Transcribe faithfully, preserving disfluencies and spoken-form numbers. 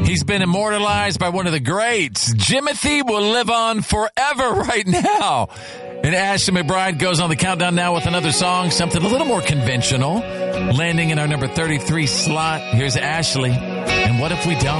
He's been immortalized by one of the greats. Jimothy will live on forever right now. And Ashley McBryde goes on the countdown now with another song, something a little more conventional, landing in our number thirty-three slot. Here's Ashley. And what if we don't?